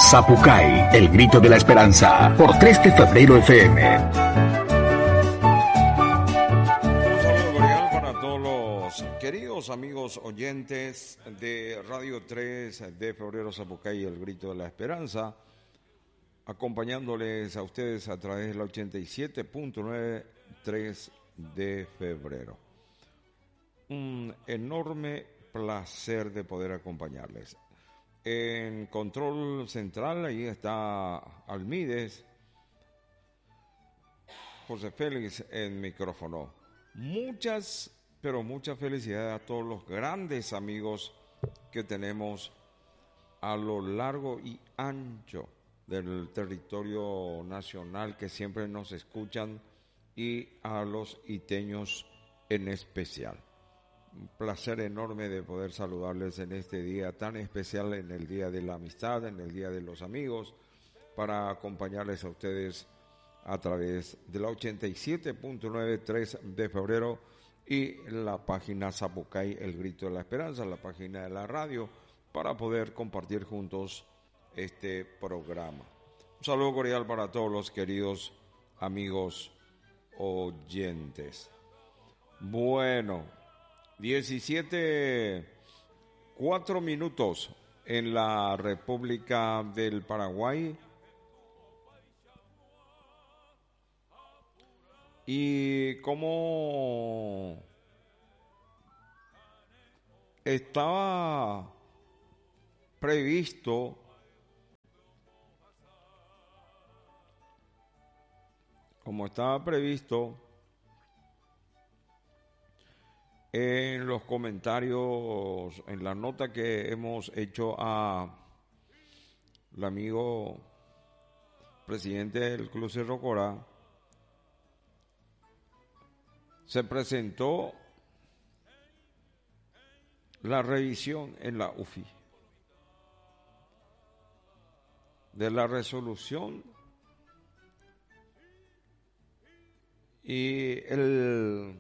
Zapucay, el grito de la esperanza, por 3 de febrero FM. Un saludo cordial para todos los queridos amigos oyentes de Radio 3 de febrero Zapucay, el grito de la esperanza, acompañándoles a ustedes a través de la 87.9 3 de febrero. Un enorme placer de poder acompañarles. En control central, ahí está Almides, José Félix en micrófono. Muchas, pero muchas felicidades a todos los grandes amigos que tenemos a lo largo y ancho del territorio nacional, que siempre nos escuchan, y a los iteños en especial. Un placer enorme de poder saludarles en este día tan especial, en el Día de la Amistad, en el Día de los Amigos, para acompañarles a ustedes a través de la 87.9 3 de febrero y la página Zapucay, el grito de la esperanza, la página de la radio, para poder compartir juntos este programa. Un saludo cordial para todos los queridos amigos oyentes. Bueno, 17:04 en la República del Paraguay. Y como estaba previsto, en los comentarios, en la nota que hemos hecho a el amigo presidente del Club Cerro Corá, se presentó la revisión en la UFI de la resolución y el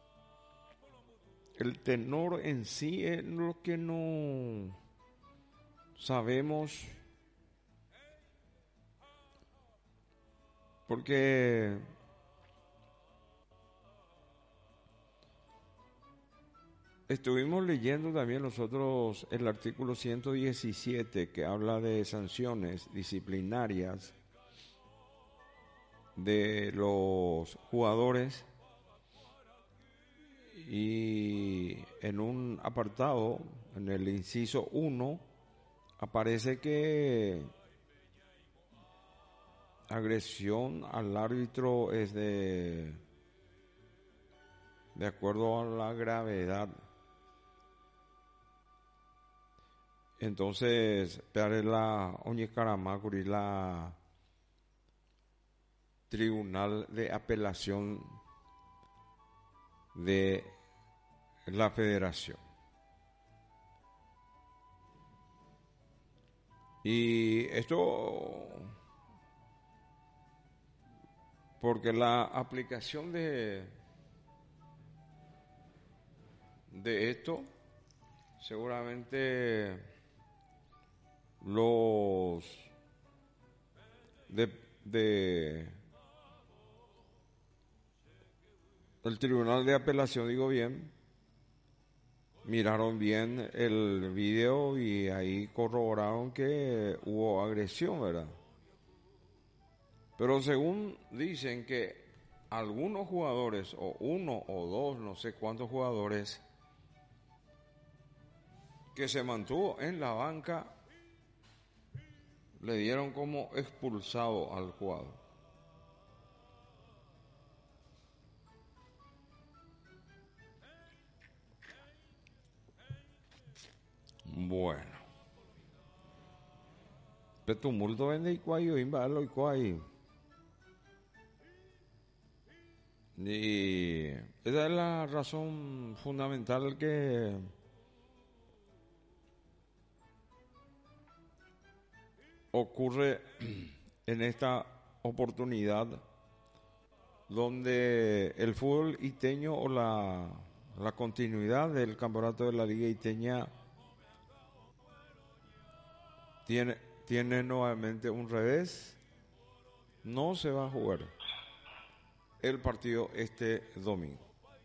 tenor en sí es lo que no sabemos, porque estuvimos leyendo también nosotros el artículo 117 que habla de sanciones disciplinarias de los jugadores, y en un apartado, en el inciso 1, aparece que agresión al árbitro es de acuerdo a la gravedad. Entonces, para la Oñecaramacuri, la Tribunal de Apelación de la Federación. Y esto porque la aplicación de esto, seguramente los el Tribunal de Apelación, digo bien, miraron bien el video y ahí corroboraron que hubo agresión, ¿verdad? Pero según dicen que algunos jugadores, o uno o dos, no sé cuántos jugadores, que se mantuvo en la banca, le dieron como expulsado al jugador. Bueno, pero tumulto vende igual invalo igual. Y esa es la razón fundamental que ocurre en esta oportunidad, donde el fútbol iteño o la continuidad del campeonato de la Liga Iteña tiene nuevamente un revés. No se va a jugar el partido este domingo.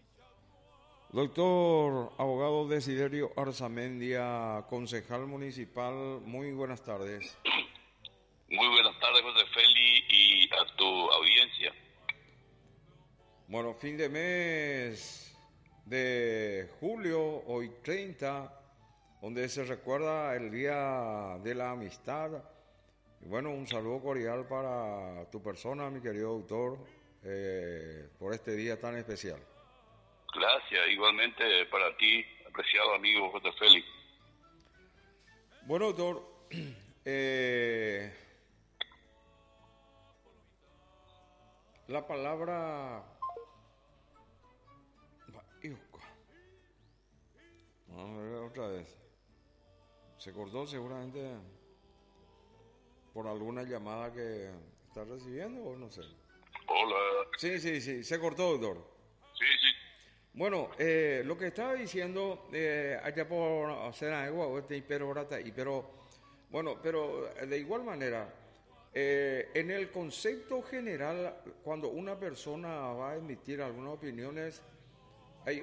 Doctor abogado Desiderio Arzamendia, concejal municipal, muy buenas tardes. Muy buenas tardes, José Feli, y a tu audiencia. Bueno, fin de mes de julio, hoy 30, donde se recuerda el Día de la Amistad. Y bueno, un saludo cordial para tu persona, mi querido doctor, por este día tan especial. Gracias, igualmente para ti, apreciado amigo José Feli. Bueno, doctor, la palabra... Vamos a ver otra vez. Se cortó seguramente por alguna llamada que está recibiendo o no sé. Hola. Sí, se cortó, doctor. Sí. Bueno, lo que estaba diciendo allá por hacer algo, pero bueno, pero de igual manera, en el concepto general, cuando una persona va a emitir algunas opiniones, hay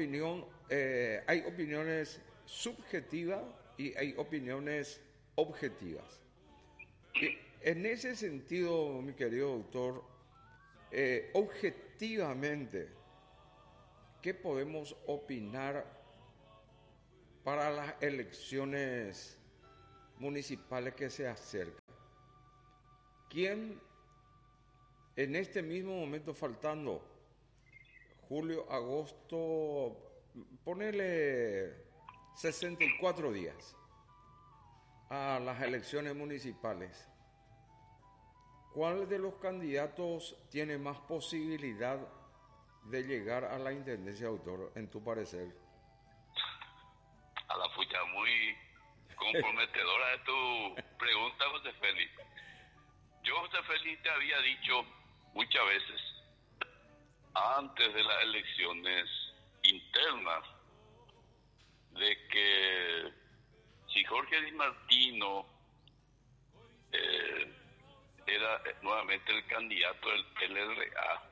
opiniones subjetivas y hay opiniones objetivas. Y en ese sentido, mi querido doctor, objetivamente, ¿qué podemos opinar para las elecciones municipales que se acercan? ¿Quién en este mismo momento, faltando julio, agosto, ponele 64 días a las elecciones municipales, cuál de los candidatos tiene más posibilidad de llegar a la intendencia, doctor, en tu parecer? A la pucha, muy comprometedora de tu pregunta, José Feli. Yo, José Feli, te había dicho muchas veces, antes de las elecciones internas, de que si Jorge Di Martino era nuevamente el candidato del PLRA,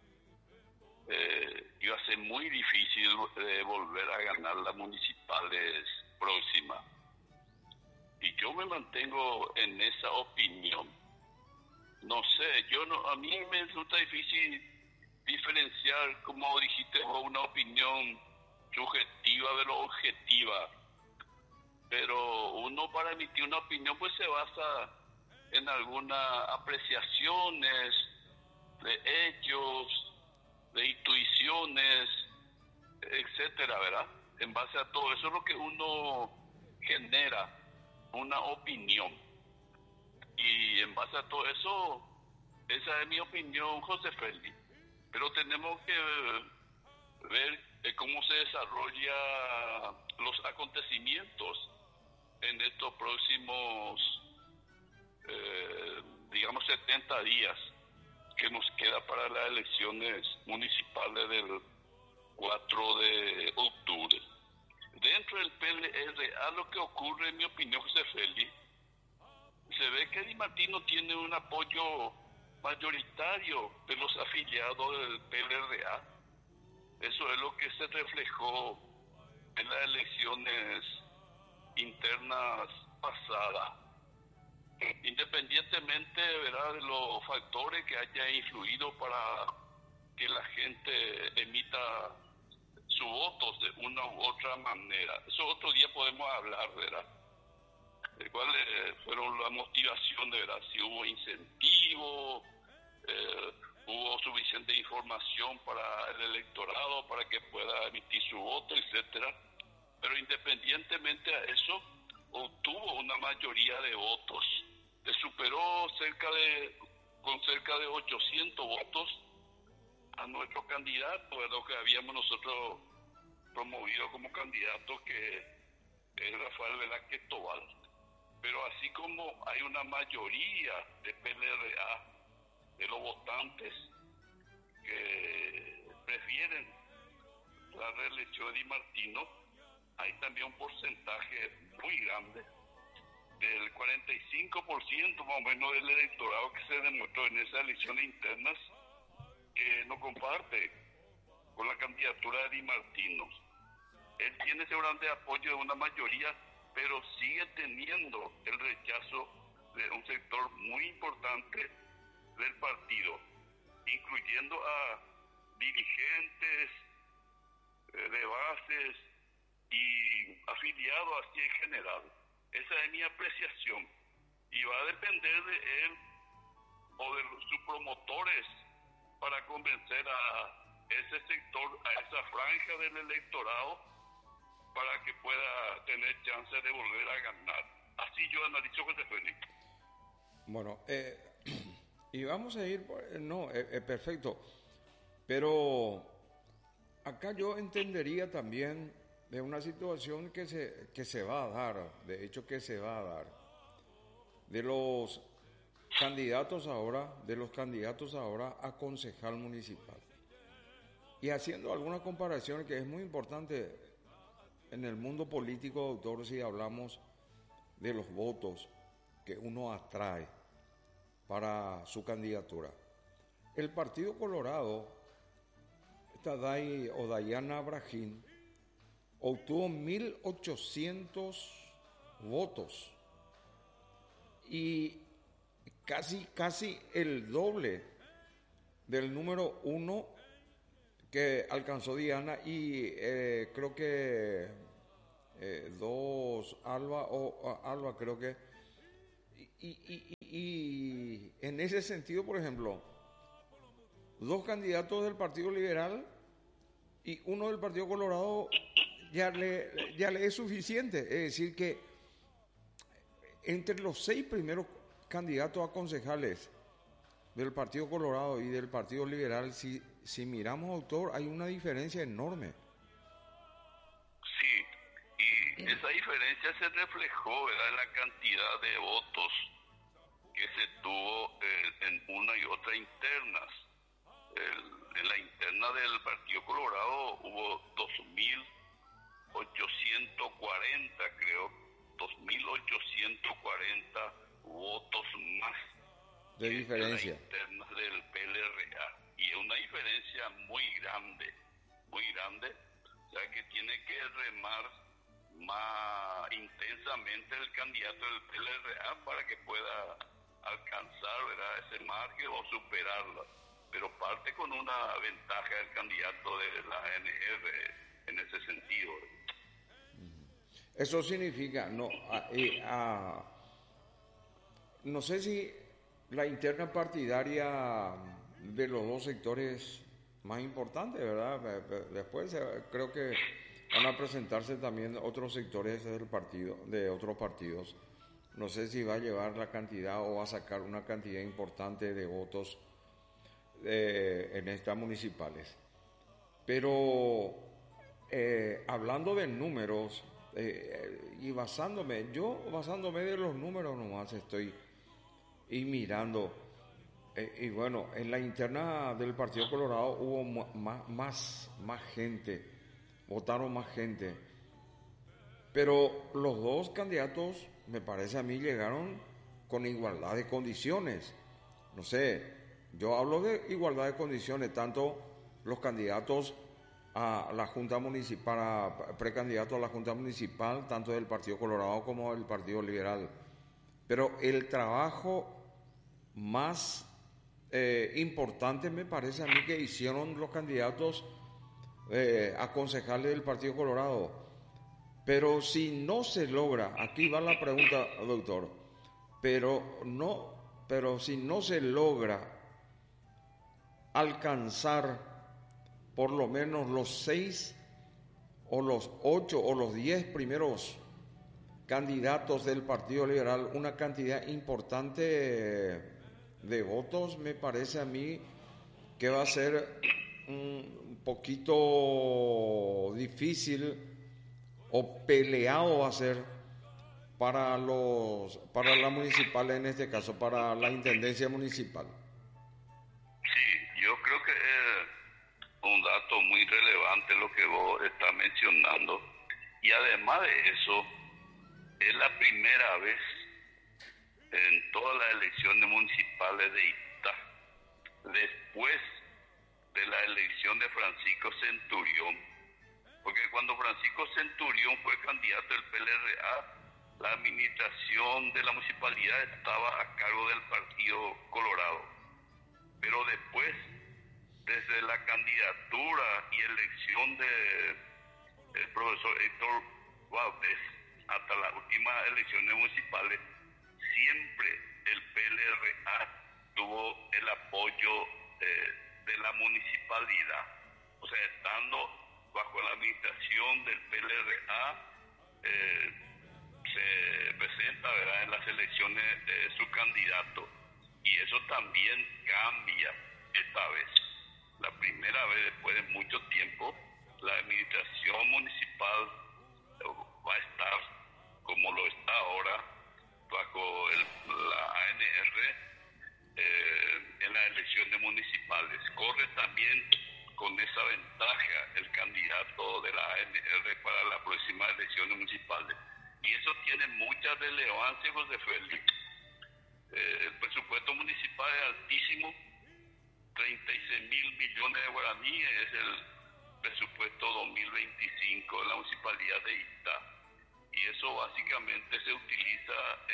iba a ser muy difícil volver a ganar las municipales próximas. Y yo me mantengo en esa opinión. No sé, a mí me resulta difícil diferenciar, como dijiste vos, una opinión subjetiva de lo objetiva. Pero uno, para emitir una opinión, pues se basa en algunas apreciaciones de hechos, de intuiciones, etcétera, ¿verdad? En base a todo eso es lo que uno genera una opinión. Y en base a todo eso, esa es mi opinión, José Feli. Pero tenemos que ver cómo se desarrollan los acontecimientos en estos próximos, digamos, 70 días que nos queda para las elecciones municipales del 4 de octubre. Dentro del PLRA, lo que ocurre, en mi opinión, José Feli, se ve que Di Martino tiene un apoyo mayoritario de los afiliados del PLRA. Eso es lo que se reflejó en las elecciones internas pasadas. Independientemente, ¿verdad?, de los factores que haya influido para que la gente emita sus votos de una u otra manera. Eso otro día podemos hablar, ¿verdad?, de cuáles fueron las motivaciones, ¿verdad?, si hubo incentivo, hubo suficiente información para el electorado para que pueda emitir su voto, etcétera. Pero independientemente a eso, obtuvo una mayoría de votos. Le superó con cerca de 800 votos a nuestro candidato, ¿verdad?, que habíamos nosotros promovido como candidato, que es Rafael Velázquez Tobal. Pero así como hay una mayoría de PLRA, de los votantes que prefieren la reelección de Di Martino, hay también un porcentaje muy grande del 45% más o menos del electorado que se demostró en esas elecciones internas que no comparte con la candidatura de Di Martino. Él tiene seguramente apoyo de una mayoría, pero sigue teniendo el rechazo de un sector muy importante del partido, incluyendo a dirigentes de bases y afiliados así en general. Esa es mi apreciación y va a depender de él o de sus promotores para convencer a ese sector, a esa franja del electorado, para que pueda tener chance de volver a ganar. Así yo analizo, José Félix. Bueno, y vamos a ir, perfecto, pero acá yo entendería también de una situación que se va a dar, de hecho que se va a dar, de los candidatos ahora a concejal municipal. Y haciendo alguna comparación que es muy importante en el mundo político, doctor, si hablamos de los votos que uno atrae para su candidatura. El Partido Colorado, esta Dayana Abraham, obtuvo 1.800 votos y casi el doble del número 1 que alcanzó Diana y creo que 2 Alba creo que y en ese sentido, por ejemplo, 2 candidatos del Partido Liberal y uno del Partido Colorado ya le es suficiente. Es decir que entre los 6 primeros candidatos a concejales del Partido Colorado y del Partido Liberal, si miramos, doctor, hay una diferencia enorme. Sí, y esa diferencia se reflejó, ¿verdad?, en la cantidad de votos que se tuvo en una y otra internas. En la interna del Partido Colorado hubo 2.840, creo, 2.840 votos más de diferencia en las internas del PLRA, y es una diferencia muy grande, ya que tiene que remar más intensamente el candidato del PLRA para que pueda alcanzar, ¿verdad?, ese margen o superarlo, pero parte con una ventaja del candidato de la ANR en ese sentido. Eso significa, no sé si la interna partidaria de los dos sectores más importantes, ¿verdad? Después creo que van a presentarse también otros sectores del partido, de otros partidos. No sé si va a llevar la cantidad o va a sacar una cantidad importante de votos en estas municipales. Pero hablando de números y basándome de los números nomás estoy y mirando. Y bueno, en la interna del Partido Colorado hubo más gente, votaron más gente. Pero los dos candidatos, me parece a mí, llegaron con igualdad de condiciones. No sé, yo hablo de igualdad de condiciones, tanto los candidatos a la Junta Municipal, precandidatos a la Junta Municipal, tanto del Partido Colorado como del Partido Liberal. Pero el trabajo más importante me parece a mí que hicieron los candidatos a concejales del Partido Colorado. Pero si no se logra, aquí va la pregunta, doctor, pero si no se logra alcanzar por lo menos los 6 o los 8 o los 10 primeros candidatos del Partido Liberal, una cantidad importante de votos, me parece a mí que va a ser un poquito difícil o peleado va a ser para la municipal, en este caso, para la intendencia municipal. Sí, yo creo que es un dato muy relevante lo que vos estás mencionando, y además de eso, es la primera vez en todas las elecciones municipales de Itá. Después de la elección de Francisco Centurión, porque cuando Francisco Centurión fue candidato del PLRA, la administración de la municipalidad estaba a cargo del Partido Colorado. Pero después, desde la candidatura y elección del profesor Héctor Valdés hasta las últimas elecciones municipales, siempre el PLRA tuvo el apoyo de la municipalidad. O sea, estando bajo la administración del PLRA, se presenta, ¿verdad?, en las elecciones su candidato. Y eso también cambia esta vez. La primera vez, después de mucho tiempo, la administración municipal va a estar como lo está ahora, bajo la ANR, en las elecciones municipales. Corre también con esa ventaja el candidato de la ANR para las próximas elecciones municipales. Y eso tiene mucha relevancia, José Félix. El presupuesto municipal es altísimo, 36.000 millones de guaraníes es el presupuesto 2025 de la municipalidad de Itá. Y eso básicamente se utiliza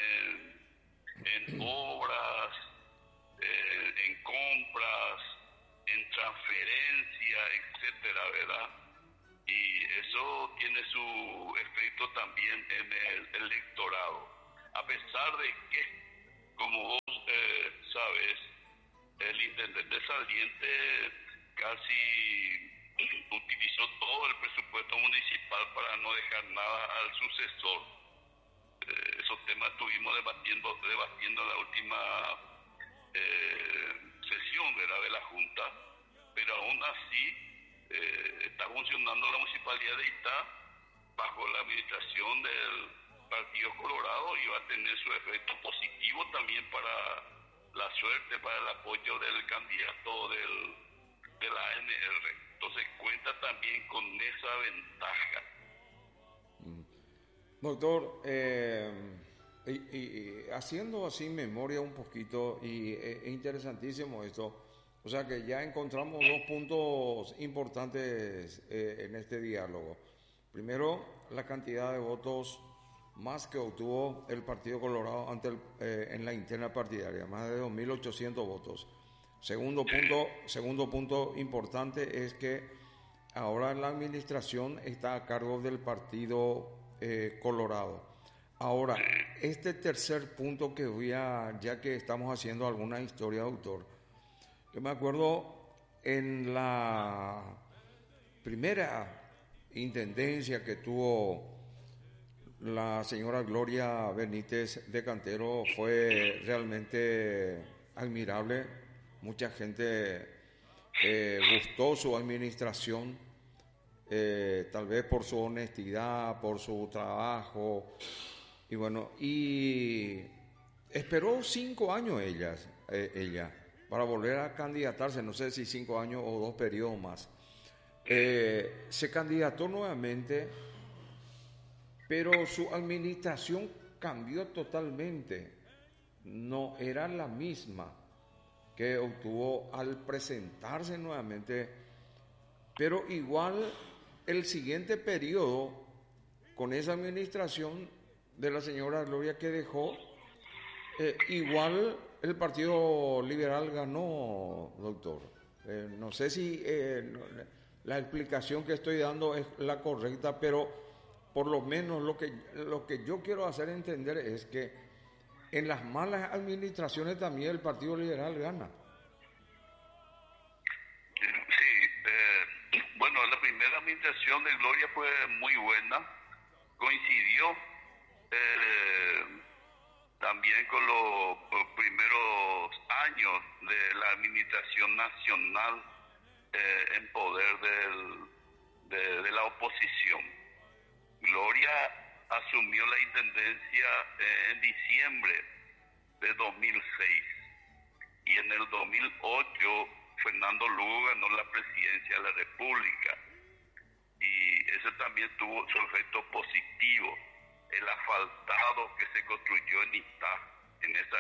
en obras, en compras, en transferencia, etcétera, ¿verdad? Y eso tiene su efecto también en el electorado. A pesar de que, como vos sabes, el intendente saliente casi utilizó todo el presupuesto municipal para no dejar nada al sucesor. Esos temas estuvimos debatiendo en la última sesión, ¿verdad?, de la Junta, pero aún así está funcionando la municipalidad de Itá bajo la administración del Partido Colorado y va a tener su efecto positivo también para la suerte, para el apoyo del candidato de la ANR. Entonces cuenta también con esa ventaja. Doctor, y haciendo así memoria un poquito, y es interesantísimo esto, o sea que ya encontramos dos puntos importantes en este diálogo. Primero, la cantidad de votos más que obtuvo el Partido Colorado en la interna partidaria, más de 2.800 votos. Segundo punto importante es que ahora la administración está a cargo del Partido Colorado. Ahora, este tercer punto ya que estamos haciendo alguna historia, doctor, yo me acuerdo en la primera intendencia que tuvo la señora Gloria Benítez de Cantero, fue realmente admirable. Mucha gente gustó su administración, tal vez por su honestidad, por su trabajo, y bueno, y esperó 5 años ella para volver a candidatarse, no sé si 5 años o 2 periodos más. Se candidató nuevamente, pero su administración cambió totalmente, no era la misma que obtuvo al presentarse nuevamente, pero igual el siguiente periodo con esa administración de la señora Gloria que dejó, igual el Partido Liberal ganó, doctor. No sé si la explicación que estoy dando es la correcta, pero por lo menos lo que yo quiero hacer entender es que en las malas administraciones también el Partido Liberal gana. Sí, bueno, la primera administración de Gloria fue muy buena, coincidió también con los primeros años de la administración nacional en poder de la oposición. Gloria asumió la intendencia en diciembre de 2006 y en el 2008 Fernando Lugo ganó la presidencia de la República y eso también tuvo su efecto positivo. El asfaltado que se construyó en Itá en ese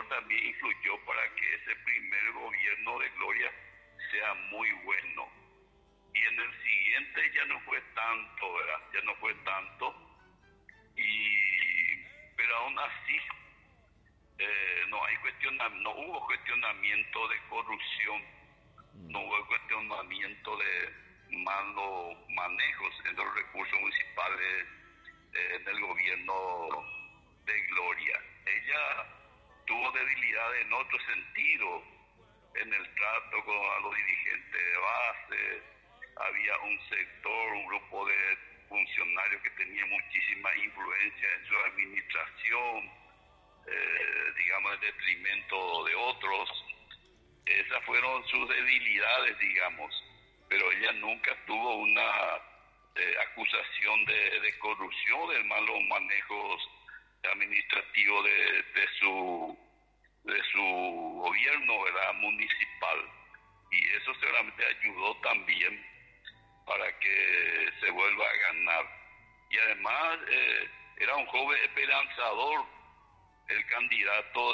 factor también influyó para que ese primer gobierno de Gloria sea muy bueno. Y en el siguiente ya no fue tanto, ¿verdad? Ya no fue tanto. Pero aún así, no hubo cuestionamiento de corrupción, no hubo cuestionamiento de malos manejos en los recursos municipales en el gobierno de Gloria. Ella tuvo debilidad en otro sentido, en el trato con los dirigentes de base. Había un sector, un grupo de funcionarios que tenía muchísima influencia en su administración, digamos, en detrimento de otros. Esas fueron sus debilidades, digamos, pero ella nunca tuvo una acusación de corrupción, de malos manejos administrativos de su gobierno, ¿verdad?, municipal. Y eso seguramente ayudó también para que se vuelva a ganar. Y además era un joven esperanzador, el candidato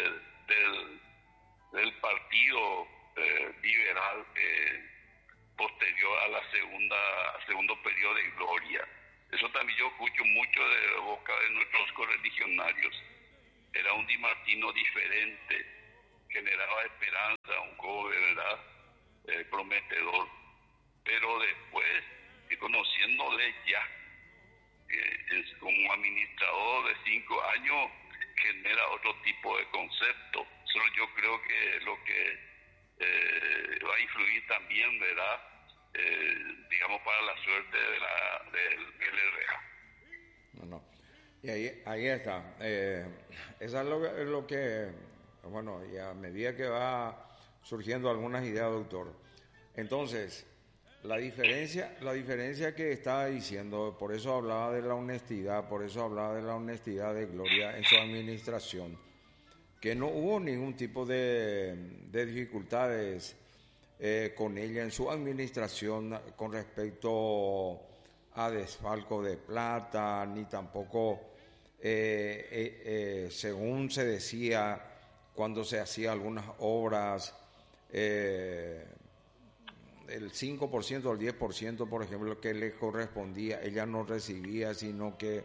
del partido liberal posterior a segundo periodo de Gloria. Eso también yo escucho mucho de boca de nuestros correligionarios. Era un Di Martino diferente, generaba esperanza, un joven, ¿verdad?, prometedor. Pero después, conociéndole ya, como administrador de 5 años, genera otro tipo de concepto. Solo yo creo que lo que va a influir también, ¿verdad?, digamos, para la suerte del LRA. No. Y ahí está. Esa es lo que, bueno, y a medida que va surgiendo algunas ideas, doctor. Entonces, la diferencia que estaba diciendo, por eso hablaba de la honestidad de Gloria en su administración, que no hubo ningún tipo de dificultades con ella en su administración con respecto a desfalco de plata, ni tampoco, según se decía, cuando se hacían algunas obras, el 5% o el 10%, por ejemplo, que le correspondía, ella no recibía, sino que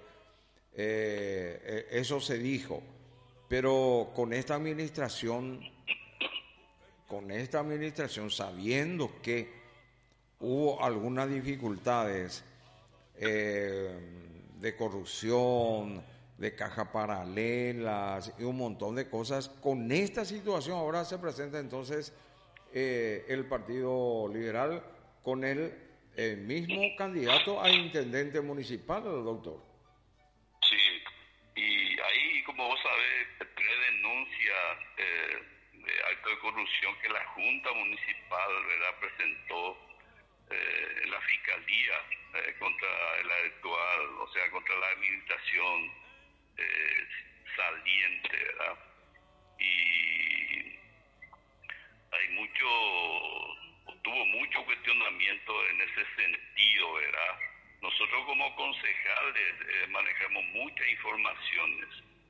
eso se dijo. Pero con esta administración, sabiendo que hubo algunas dificultades de corrupción, de cajas paralelas y un montón de cosas, con esta situación ahora se presenta entonces el Partido Liberal con el mismo candidato a intendente municipal, el doctor. Sí, y ahí, como vos sabés, 3 denuncias de acto de corrupción que la Junta Municipal, ¿verdad?, presentó en la Fiscalía contra el actual, o sea, contra la administración saliente, ¿verdad? Y tuvo mucho cuestionamiento en ese sentido, ¿verdad? Nosotros como concejales manejamos muchas informaciones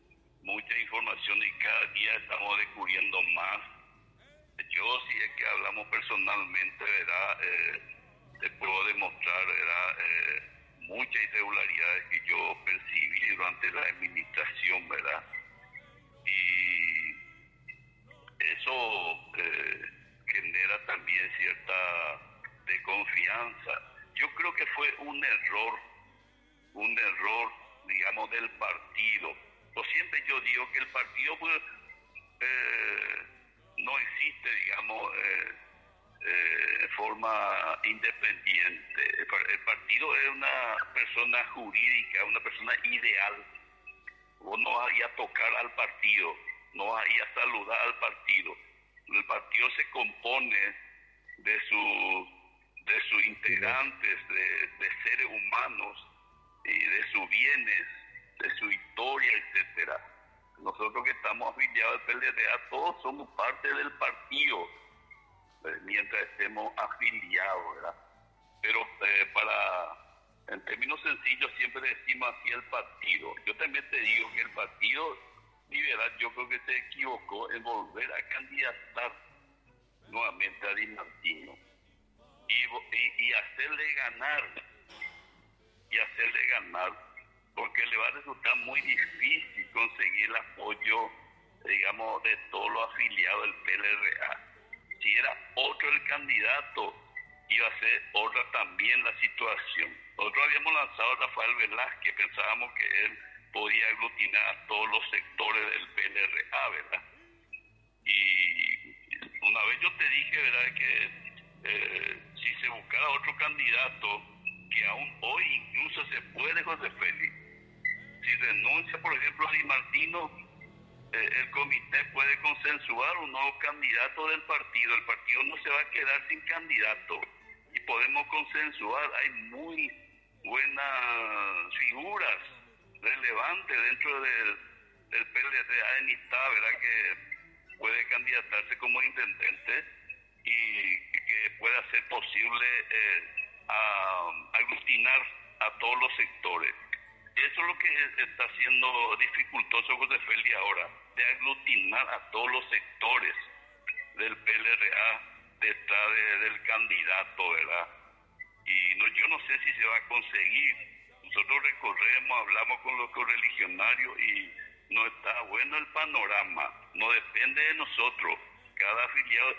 y cada día estamos descubriendo más. Yo, si es que hablamos personalmente, ¿verdad?, te puedo demostrar, ¿verdad?, muchas irregularidades que yo percibí durante la administración, ¿verdad? Y eso genera también cierta desconfianza. Yo creo que fue un error, digamos, del partido. Siempre yo digo que el partido pues, no existe, digamos, de forma independiente. El partido es una persona jurídica, una persona ideal. Vos no vas a ir a tocar al partido, no vas a ir a saludar al partido. El partido se compone de sus integrantes, de seres humanos y de sus bienes, de su historia, etcétera. Nosotros que estamos afiliados al PLRA, todos somos parte del partido, mientras estemos afiliados, ¿verdad? Pero en términos sencillos siempre decimos así el partido. Yo también te digo que el partido y verdad, yo creo que se equivocó en volver a candidatar nuevamente a Di Martino y hacerle ganar, porque le va a resultar muy difícil conseguir el apoyo, digamos, de todos los afiliados del PLRA. Si era otro el candidato, iba a ser otra también la situación. Nosotros habíamos lanzado a Rafael Velázquez, pensábamos que él podía aglutinar a todos los sectores del PLRA, ¿verdad? Y una vez yo te dije, ¿verdad?, que si se buscara otro candidato, que aún hoy incluso se puede, José Félix, si renuncia, por ejemplo, a Di Martino, el comité puede consensuar un nuevo candidato del partido. El partido no se va a quedar sin candidato y podemos consensuar. Hay muy buenas figuras relevantes dentro del PLRA en Itá, ¿verdad?, que puede candidatarse como intendente y que pueda ser posible aglutinar a todos los sectores. Eso es lo que está siendo dificultoso, José Félix, ahora, de aglutinar a todos los sectores del PLRA detrás del candidato, ¿verdad? Y yo no sé si se va a conseguir. Nosotros recorremos, hablamos con los correligionarios y no está bueno el panorama. No depende de nosotros. Cada afiliado